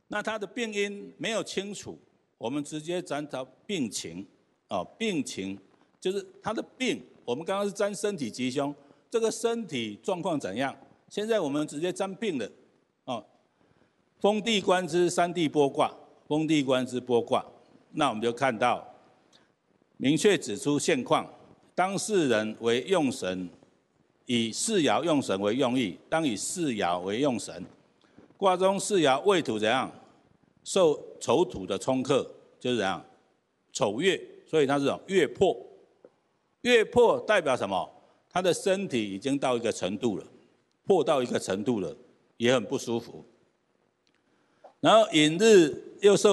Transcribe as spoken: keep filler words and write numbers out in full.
那他的病因没有清楚，我们直接沾到病情，哦，病情就是他的病。我们刚刚是沾身体吉凶，这个身体状况怎样？现在我们直接沾病了，哦，封地观之三地剥卦，封地观之剥卦，那我们就看到明确指出现况，当事人为用神，以四爻用神为用意，当以四爻为用神。卦中四爻未土怎样？受丑土的冲克，就是怎样？丑月，所以它是月破。月破代表什么？他的身体已经到一个程度了，破到一个程度了，也很不舒服。然后寅日又受